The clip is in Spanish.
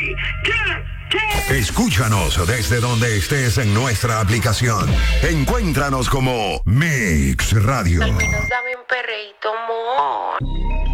Escúchanos desde donde estés en nuestra aplicación. Encuéntranos como Mix Radio. Al menos dame un perreíto, amor.